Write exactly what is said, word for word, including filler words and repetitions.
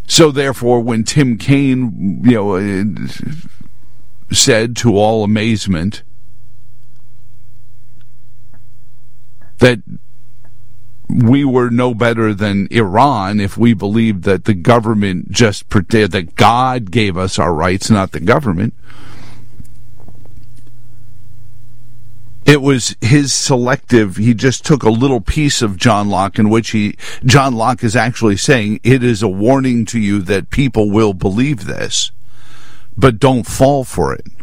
So therefore, when Tim Kaine, you know, said to all amazement that we were no better than Iran if we believed that the government just pretended that God gave us our rights, not the government. It was his selective, he just took a little piece of John Locke in which he, John Locke is actually saying, it is a warning to you that people will believe this, but don't fall for it.